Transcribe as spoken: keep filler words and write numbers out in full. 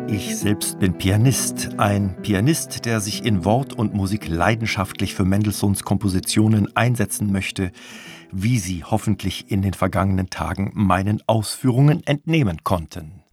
Ich selbst bin Pianist, ein Pianist, der sich in Wort und Musik leidenschaftlich für Mendelssohns Kompositionen einsetzen möchte, wie Sie hoffentlich in den vergangenen Tagen meinen Ausführungen entnehmen konnten.